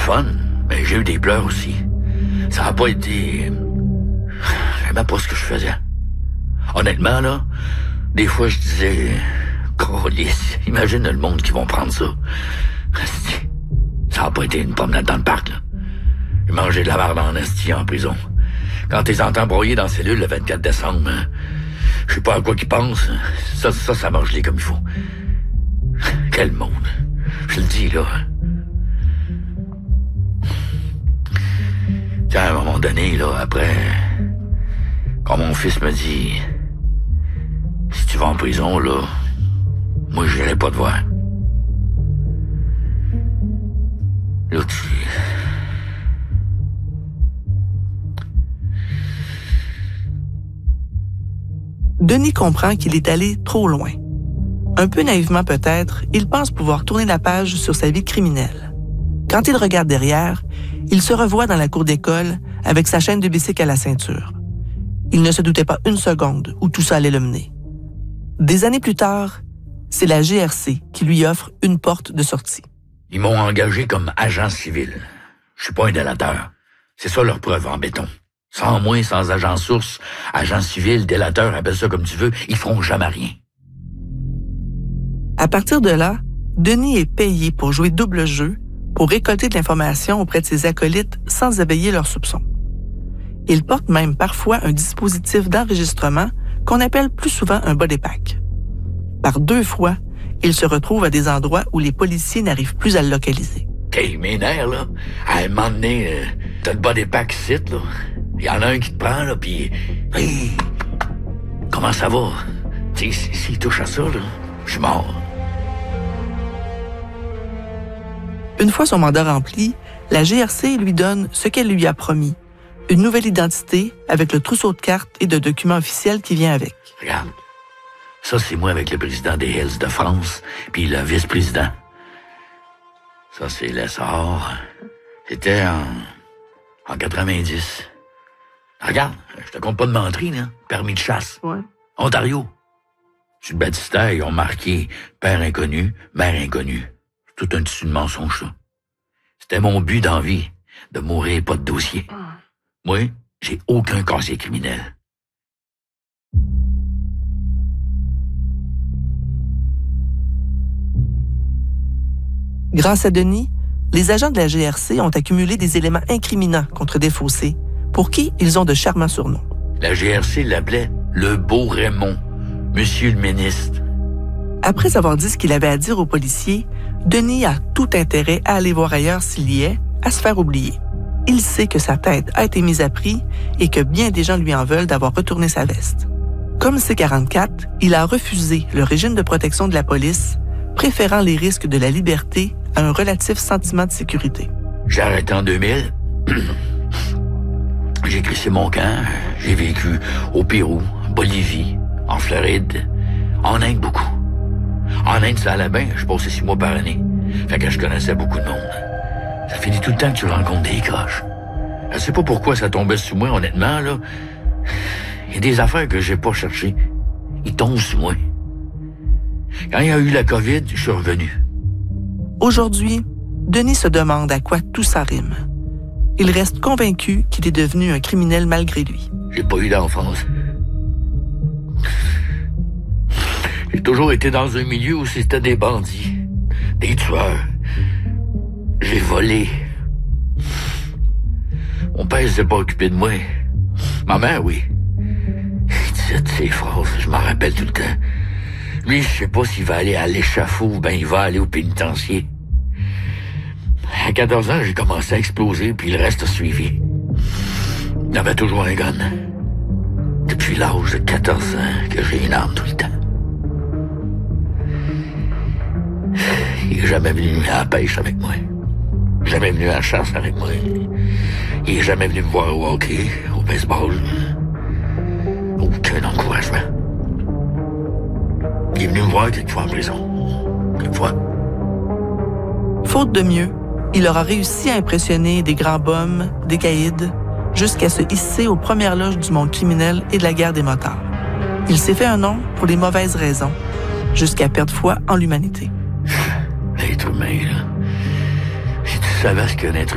fun, mais j'ai eu des pleurs aussi. Ça n'a pas été... J'aimais pas ce que je faisais. Honnêtement, là, des fois, je disais... Câlisse, imagine le monde qui vont prendre ça. Ça n'a pas été une promenade dans le parc, là. J'ai mangé de la merde en esti en prison. Quand t'es entends broyer dans la cellule le 24 décembre, je sais pas à quoi qu'ils pensent. Ça mange les comme il faut. Quel monde. Je le dis, là. Tiens, à un moment donné, là, après, quand mon fils me dit, si tu vas en prison, là, moi, j'irai pas te voir. Là, Denis comprend qu'il est allé trop loin. Un peu naïvement peut-être, il pense pouvoir tourner la page sur sa vie criminelle. Quand il regarde derrière, il se revoit dans la cour d'école avec sa chaîne de bicycle à la ceinture. Il ne se doutait pas une seconde où tout ça allait le mener. Des années plus tard, c'est la GRC qui lui offre une porte de sortie. Ils m'ont engagé comme agent civil. Je suis pas un délateur. C'est ça leur preuve en béton. Sans moi, sans agent source, agent civil, délateur, appelle ça comme tu veux, ils feront jamais rien. À partir de là, Denis est payé pour jouer double jeu, pour récolter de l'information auprès de ses acolytes sans éveiller leurs soupçons. Il porte même parfois un dispositif d'enregistrement qu'on appelle plus souvent un body pack. Par 2 fois, il se retrouve à des endroits où les policiers n'arrivent plus à le localiser. Hey, mes nerfs, là, à un moment donné, t'as le body pack ici, là. Il y en a un qui te prend, là, pis... Hey, comment ça va? Tu sais, s'il touche à ça, là, je suis mort. Une fois son mandat rempli, la GRC lui donne ce qu'elle lui a promis, une nouvelle identité avec le trousseau de cartes et de documents officiels qui vient avec. Regarde, ça, c'est moi avec le président des Hells de France, puis le vice-président. Ça, c'est l'essor. C'était en 90. Regarde, je te compte pas de menterie, là. Permis de chasse. Ouais. Ontario. Sur le baptistère, ils ont marqué « Père inconnu, mère inconnue ». C'est tout un tissu de mensonge, ça. C'était mon but dans la vie, de mourir pas de dossier. Moi, j'ai aucun casier criminel. Grâce à Denis, les agents de la GRC ont accumulé des éléments incriminants contre des fossés, pour qui ils ont de charmants surnoms. La GRC l'appelait le beau Raymond, Monsieur le ministre. Après avoir dit ce qu'il avait à dire aux policiers, Denis a tout intérêt à aller voir ailleurs s'il y est, à se faire oublier. Il sait que sa tête a été mise à prix et que bien des gens lui en veulent d'avoir retourné sa veste. Comme C-44, il a refusé le régime de protection de la police, préférant les risques de la liberté à un relatif sentiment de sécurité. J'ai arrêté en 2000. J'ai crissé mon camp. J'ai vécu au Pérou, Bolivie, en Floride, en Inde beaucoup. En Inde, ça allait bien. Je passais 6 mois par année. Fait que je connaissais beaucoup de monde. Ça finit tout le temps que tu rencontres des croches. Je sais pas pourquoi ça tombait sur moi, honnêtement, là. Il y a des affaires que j'ai pas cherchées. Ils tombent sur moi. Quand il y a eu la COVID, je suis revenu. Aujourd'hui, Denis se demande à quoi tout ça rime. Il reste convaincu qu'il est devenu un criminel malgré lui. J'ai pas eu d'enfance. J'ai toujours été dans un milieu où c'était des bandits, des tueurs. J'ai volé. Mon père s'est pas occupé de moi. Ma mère, oui. Il disait ces phrases, je m'en rappelle tout le temps. Lui, je sais pas s'il va aller à l'échafaud ou bien il va aller au pénitencier. À 14 ans, j'ai commencé à exploser, puis le reste a suivi. J'avais toujours un gun. Depuis l'âge de 14 ans que j'ai une arme tout le temps. Il est jamais venu à la pêche avec moi. Jamais venu à la chasse avec moi. Il est jamais venu me voir au hockey, au baseball. Aucun encouragement. Il est venu me voir quelquefois en prison. Quelquefois. Faute de mieux, il aura réussi à impressionner des grands bums, des caïds, jusqu'à se hisser aux premières loges du monde criminel et de la guerre des motards. Il s'est fait un nom pour les mauvaises raisons, jusqu'à perdre foi en l'humanité. L'être humain, là. Si tu savais ce qu'un être